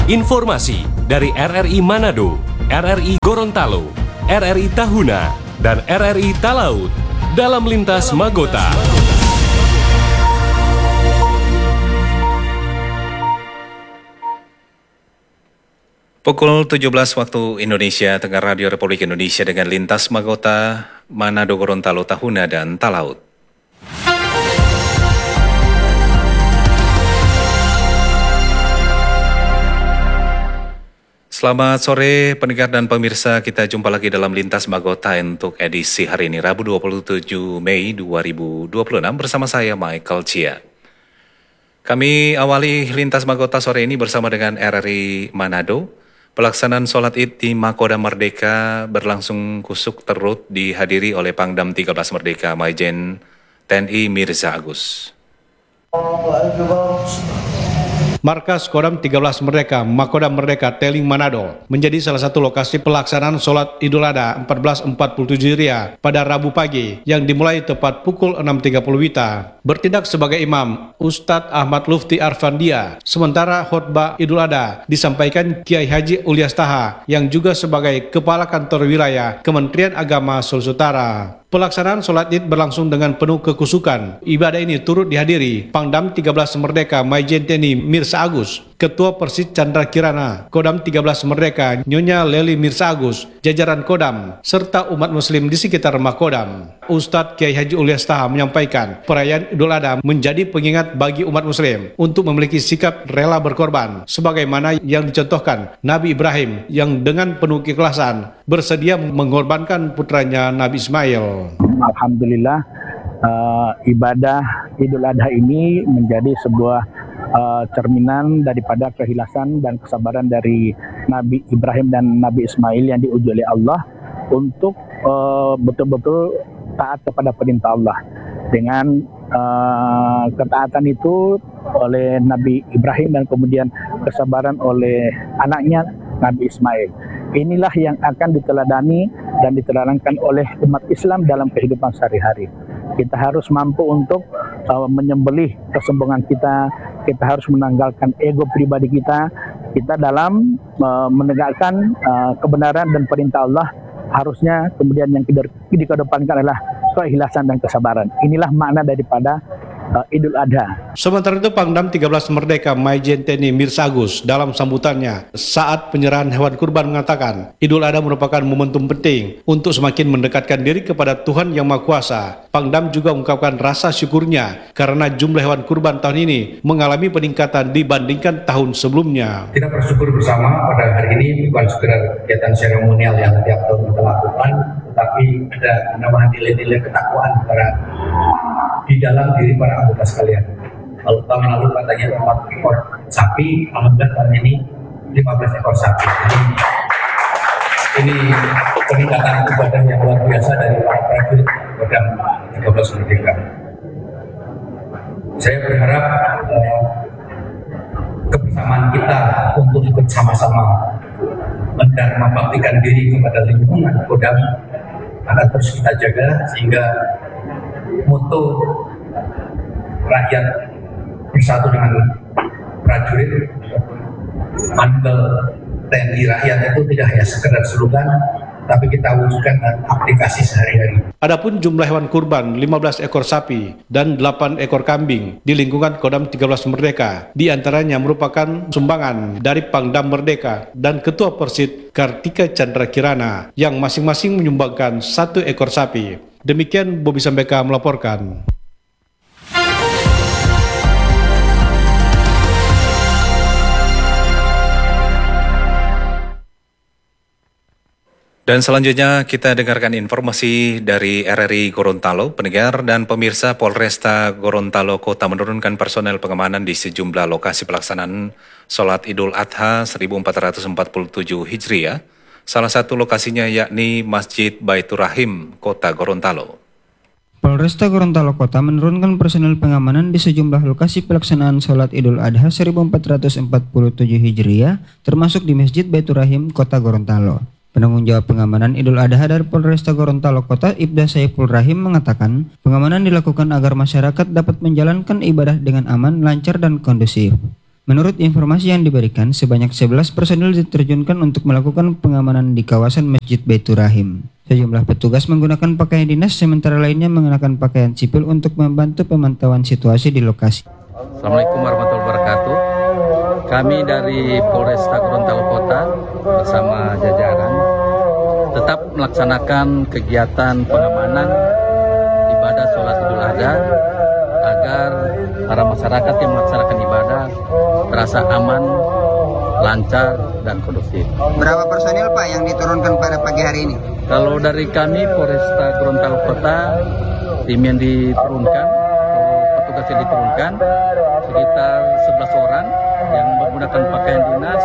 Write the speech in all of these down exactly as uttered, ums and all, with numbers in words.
Informasi dari R R I Manado, R R I Gorontalo, R R I Tahuna, dan R R I Talaut dalam Lintas Magota. Pukul tujuh belas waktu Indonesia, Tengah Radio Republik Indonesia dengan Lintas Magota, Manado, Gorontalo, Tahuna, dan Talaut. Selamat sore pendengar dan pemirsa, kita jumpa lagi dalam Lintas Magota untuk edisi hari ini Rabu dua puluh tujuh Mei dua ribu dua puluh enam bersama saya Michael Chia. Kami awali Lintas Magota sore ini bersama dengan R R I Manado. Pelaksanaan sholat id di Makodam Merdeka berlangsung kusuk terut dihadiri oleh Pangdam tiga belas Merdeka Maijen T N I Mirza Agus. Markas Kodam tiga belas Merdeka, Makodam Merdeka, Teling Manado menjadi salah satu lokasi pelaksanaan sholat Idul Adha seribu empat ratus empat puluh tujuh Hijriah pada Rabu pagi yang dimulai tepat pukul enam tiga puluh W I B. Bertindak sebagai imam, Ustadz Ahmad Lufti Arfandia, sementara khutbah Idul Adha disampaikan Kiai Haji Ulias Taha yang juga sebagai Kepala Kantor Wilayah Kementerian Agama Sulawesi Utara. Pelaksanaan sholat id berlangsung dengan penuh kekusukan. Ibadah ini turut dihadiri Pangdam tiga belas Merdeka Maijen T N I Mirza Agus, Ketua Persis Chandra Kirana, Kodam tiga belas Merdeka Nyonya Leli Mirza Agus, jajaran Kodam, serta umat muslim di sekitar Makodam. Ustadz Kiai Haji Ulias Taha menyampaikan perayaan Idul Adha menjadi pengingat bagi umat muslim untuk memiliki sikap rela berkorban, sebagaimana yang dicontohkan Nabi Ibrahim yang dengan penuh keikhlasan bersedia mengorbankan putranya Nabi Ismail. Alhamdulillah, uh, ibadah Idul Adha ini menjadi sebuah uh, cerminan daripada keikhlasan dan kesabaran dari Nabi Ibrahim dan Nabi Ismail yang diuji oleh Allah untuk uh, betul-betul taat kepada perintah Allah. Dengan uh, ketaatan itu oleh Nabi Ibrahim dan kemudian kesabaran oleh anaknya Nabi Ismail. Inilah yang akan diteladani dan diteladangkan oleh umat Islam dalam kehidupan sehari-hari. Kita harus mampu untuk uh, menyembelih kesombongan kita, kita harus menanggalkan ego pribadi kita, kita dalam uh, menegakkan uh, kebenaran dan perintah Allah, harusnya kemudian yang dikedepankan adalah keikhlasan dan kesabaran. Inilah makna daripada Uh, Idul Adha. Sementara itu Pangdam tiga belas Merdeka Maijen T N I Mirza Agus dalam sambutannya saat penyerahan hewan kurban mengatakan Idul Adha merupakan momentum penting untuk semakin mendekatkan diri kepada Tuhan Yang Maha Kuasa. Pangdam juga mengungkapkan rasa syukurnya karena jumlah hewan kurban tahun ini mengalami peningkatan dibandingkan tahun sebelumnya. Kita bersyukur bersama pada hari ini bukan sekedar kegiatan seremonial yang tiap tahun kita lakukan, tetapi ada penambahan nilai-nilai ketakwaan para di dalam diri para anggota sekalian. Kalau tahun lalu katanya empat ekor sapi, alhamdulillah tahun ini lima belas ekor sapi. Jadi, ini peningkatan ibadah yang luar biasa dari para prajurit Kodam tiga belas Merdeka. Saya berharap eh, kebersamaan kita untuk ikut sama-sama mendharma baktikan diri kepada lingkungan Kodam akan terus kita jaga sehingga moto rakyat bersatu dengan prajurit, mantel T N I rakyat itu tidak hanya sekedar slogan, tapi kita wujudkan dengan aplikasi sehari-hari. Adapun jumlah hewan kurban lima belas ekor sapi dan delapan ekor kambing di lingkungan Kodam tiga belas Merdeka, di antaranya merupakan sumbangan dari Pangdam Merdeka dan Ketua Persit Kartika Chandra Kirana yang masing-masing menyumbangkan satu ekor sapi. Demikian Bobby Sambeka melaporkan. Dan selanjutnya kita dengarkan informasi dari R R I Gorontalo. Pendengar dan pemirsa, Polresta Gorontalo Kota menurunkan personel pengamanan di sejumlah lokasi pelaksanaan sholat Idul Adha seribu empat ratus empat puluh tujuh Hijriah. Salah satu lokasinya yakni Masjid Baitur Rahim, Kota Gorontalo. Polresta Gorontalo Kota menurunkan personel pengamanan di sejumlah lokasi pelaksanaan sholat Idul Adha seribu empat ratus empat puluh tujuh Hijriah, termasuk di Masjid Baitur Rahim, Kota Gorontalo. Penanggung jawab pengamanan Idul Adha dari Polresta Gorontalo Kota, Ibda Saiful Rahim, mengatakan pengamanan dilakukan agar masyarakat dapat menjalankan ibadah dengan aman, lancar, dan kondusif. Menurut informasi yang diberikan, sebanyak sebelas personil diterjunkan untuk melakukan pengamanan di kawasan Masjid Baitur Rahim. Sejumlah petugas menggunakan pakaian dinas, sementara lainnya mengenakan pakaian sipil untuk membantu pemantauan situasi di lokasi. Assalamualaikum warahmatullahi wabarakatuh. Kami dari Polresta Gorontalo Kota bersama jajaran tetap melaksanakan kegiatan pengamanan ibadah sholat Idul Adha agar para masyarakat yang melaksanakan ibadah terasa aman, lancar, dan kondusif. Berapa personil Pak yang diturunkan pada pagi hari ini? Kalau dari kami Polresta Gorontalo Kota, tim yang diturunkan, petugas yang diturunkan sekitar sebelas orang yang menggunakan pakaian dinas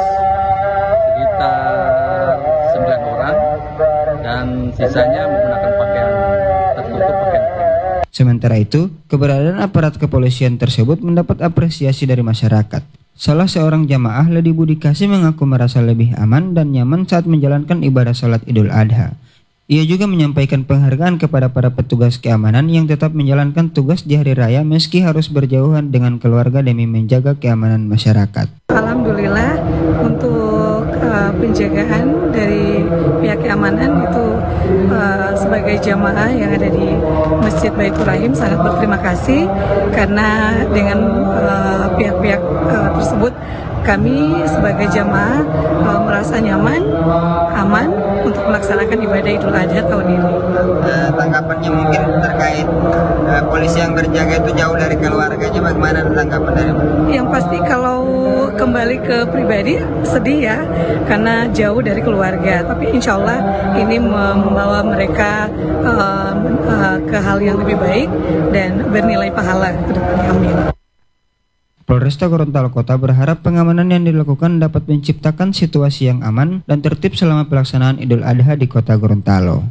sekitar sembilan orang dan sisanya menggunakan pakaian tertutup, pakaian krem. Sementara itu, keberadaan aparat kepolisian tersebut mendapat apresiasi dari masyarakat. Salah seorang jamaah Ledi Budi Kasih mengaku merasa lebih aman dan nyaman saat menjalankan ibadah salat Idul Adha. Ia juga menyampaikan penghargaan kepada para petugas keamanan yang tetap menjalankan tugas di hari raya meski harus berjauhan dengan keluarga demi menjaga keamanan masyarakat. Alhamdulillah untuk uh, penjagaan dari pihak keamanan itu uh, sebagai jamaah yang ada di Masjid Baitur Rahim sangat berterima kasih karena dengan uh, pihak-pihak uh, tersebut kami sebagai jamaah uh, merasa nyaman, aman untuk melaksanakan ibadah Idul Adha tahun ini. Uh, tanggapannya mungkin terkait uh, polisi yang berjaga itu jauh dari keluarganya, bagaimana tanggapan dari? Yang pasti kalau kembali ke pribadi sedih ya, karena jauh dari keluarga. Tapi insya Allah ini membawa mereka uh, uh, ke hal yang lebih baik dan bernilai pahala ke depannya. Amin. Polresta Gorontalo Kota berharap pengamanan yang dilakukan dapat menciptakan situasi yang aman dan tertib selama pelaksanaan Idul Adha di Kota Gorontalo.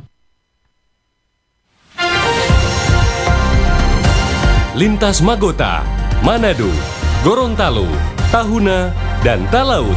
Lintas Magota, Manado, Gorontalo, Tahuna, dan Talaut.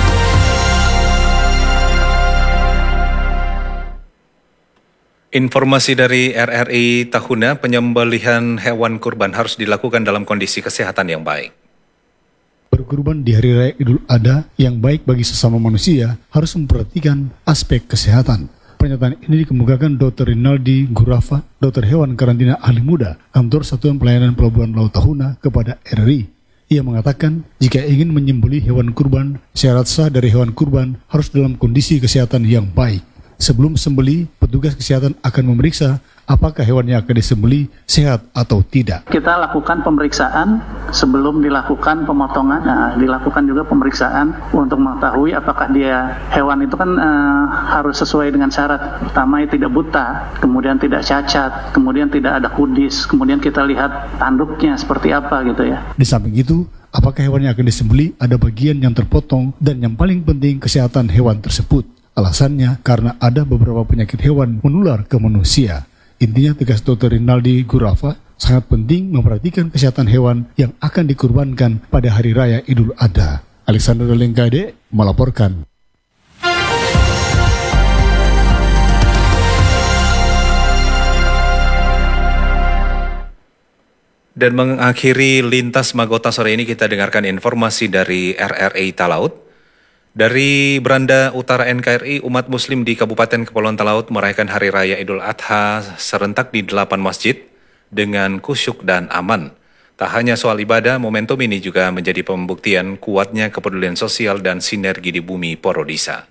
Informasi dari R R I Tahuna, penyembelihan hewan kurban harus dilakukan dalam kondisi kesehatan yang baik. Berkurban di Hari Raya Idul Adha yang baik bagi sesama manusia harus memperhatikan aspek kesehatan. Pernyataan ini dikemukakan Doktor Rinaldi Gurafa, Dokter Hewan Karantina Ahli Muda, Kantor Satuan Pelayanan Pelabuhan Laut Tahuna kepada R R I. Ia mengatakan jika ingin menyembelih hewan kurban, syarat sah dari hewan kurban harus dalam kondisi kesehatan yang baik. Sebelum sembelih, petugas kesehatan akan memeriksa apakah hewan yang akan disembelih sehat atau tidak. Kita lakukan pemeriksaan sebelum dilakukan pemotongan. Nah, dilakukan juga pemeriksaan untuk mengetahui apakah dia hewan itu kan uh, harus sesuai dengan syarat. Pertama, tidak buta, kemudian tidak cacat, kemudian tidak ada kudis, kemudian kita lihat tanduknya seperti apa gitu ya. Di samping itu, apakah hewan yang akan disembelih ada bagian yang terpotong dan yang paling penting kesehatan hewan tersebut. Alasannya karena ada beberapa penyakit hewan menular ke manusia. Intinya, tegas Dokter Rinaldi Gurafa, sangat penting memperhatikan kesehatan hewan yang akan dikurbankan pada Hari Raya Idul Adha. Alexander Lengkade melaporkan. Dan mengakhiri Lintas Magota sore ini, kita dengarkan informasi dari R R I Talaut. Dari Beranda Utara N K R I, umat muslim di Kabupaten Kepulauan Talaut merayakan Hari Raya Idul Adha serentak di delapan masjid dengan khusyuk dan aman. Tak hanya soal ibadah, momentum ini juga menjadi pembuktian kuatnya kepedulian sosial dan sinergi di bumi Porodisa.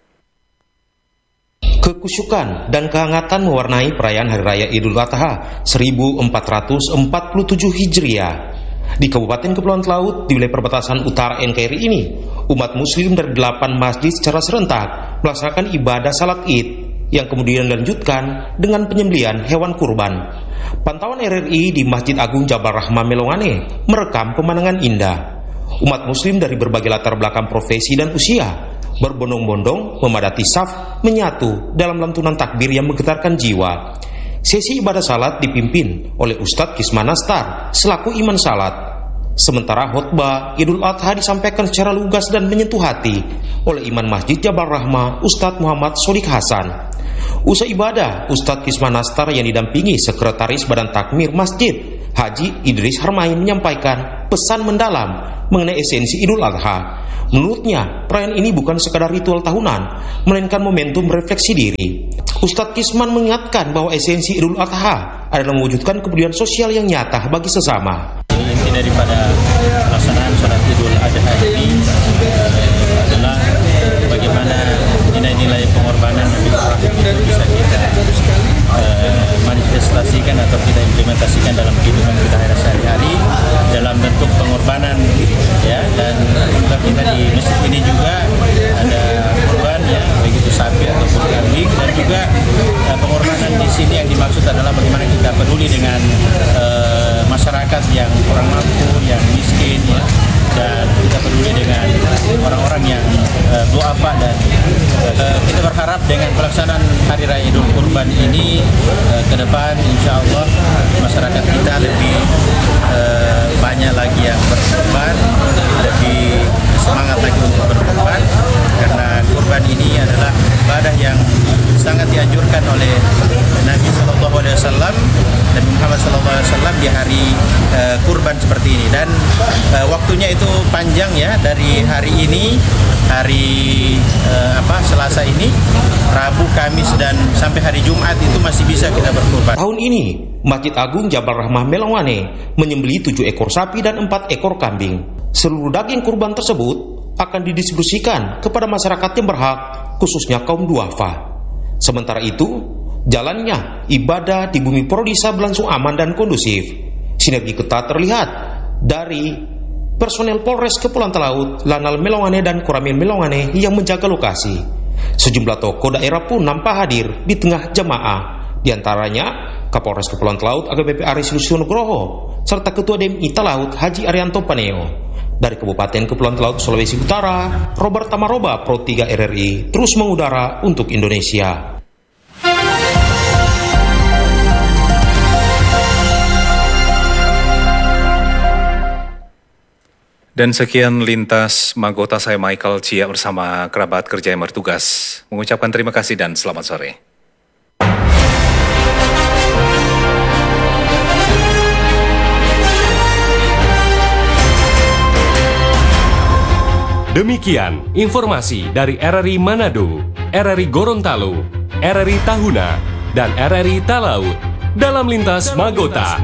Kekusyukan dan kehangatan mewarnai perayaan Hari Raya Idul Adha seribu empat ratus empat puluh tujuh Hijriah. Di Kabupaten Kepulauan Talaut, di wilayah perbatasan utara N K R I ini, umat muslim dari delapan masjid secara serentak melaksanakan ibadah salat Id yang kemudian dilanjutkan dengan penyembelihan hewan kurban. Pantauan R R I di Masjid Agung Jabal Rahmah Melongane merekam pemandangan indah. Umat muslim dari berbagai latar belakang profesi dan usia berbondong-bondong memadati saf menyatu dalam lantunan takbir yang menggetarkan jiwa. Sesi ibadah salat dipimpin oleh Ustadz Kisman Nastar selaku imam salat. Sementara khutbah Idul Adha disampaikan secara lugas dan menyentuh hati oleh Imam Masjid Jabal Rahmah Ustadz Muhammad Sodik Hasan. Usai ibadah, Ustadz Kisman Nastar yang didampingi Sekretaris Badan Takmir Masjid Haji Idris Harmai menyampaikan pesan mendalam mengenai esensi Idul Adha. Menurutnya, perayaan ini bukan sekadar ritual tahunan, melainkan momentum refleksi diri. Ustadz Kisman mengingatkan bahwa esensi Idul Adha adalah mewujudkan kepedulian sosial yang nyata bagi sesama. Inti daripada pelaksanaan sholat Idul Adha ini adalah bagaimana nilai-nilai pengorbanan Nabi Ibrahim itu bisa kita uh, manifestasikan atau kita implementasikan dalam kehidupan kita sehari-hari dalam bentuk pengorbanan, ya. Dan juga kita di masjid ini juga ada kurban, ya, baik itu sapi ataupun kambing, dan juga uh, pengorbanan di sini yang dimaksud adalah bagaimana kita peduli dengan uh, masyarakat yang kurang mampu, yang miskin, ya, dan kita peduli dengan orang-orang yang uh, duafa. Dan uh, kita berharap dengan pelaksanaan Hari Raya Idul Kurban ini uh, ke depan insya Allah masyarakat kita lebih uh, banyak lagi yang berkurban, lebih semangat lagi untuk berkurban, karena kurban ini adalah ibadah yang sangat dianjurkan oleh Nabi Shallallahu Alaihi Wasallam, Nabi Muhammad Shallallahu Alaihi Wasallam di hari uh, kurban seperti ini. Dan uh, waktunya itu panjang, ya, dari hari ini, hari uh, apa Selasa ini, Rabu, Kamis, dan sampai hari Jumat itu masih bisa kita berkurban. Tahun ini Masjid Agung Jabal Rahmah Melongwane menyembelih tujuh ekor sapi dan empat ekor kambing. Seluruh daging kurban tersebut akan didistribusikan kepada masyarakat yang berhak, khususnya kaum duafa. Sementara itu, jalannya ibadah di bumi Prodisa berlangsung aman dan kondusif. Sinergi ketat terlihat dari personel Polres Kepulauan Talaut, Lanal Melongwane dan Koramil Melongwane yang menjaga lokasi. Sejumlah tokoh daerah pun nampak hadir di tengah jamaah, di antaranya Kapolres Kepulauan Talaut A K B P Aris Lusio Nugroho serta Ketua D M I Talaut Haji Arianto Paneo. Dari Kabupaten Kepulauan Talaut, Sulawesi Utara, Robert Tamaroba, Pro tiga R R I, terus mengudara untuk Indonesia. Dan sekian lintas Magota, saya Michael Cia bersama kerabat kerja yang bertugas mengucapkan terima kasih dan selamat sore. Demikian informasi dari R R I Manado, R R I Gorontalo, R R I Tahuna, dan R R I Talaut dalam Lintas Magota.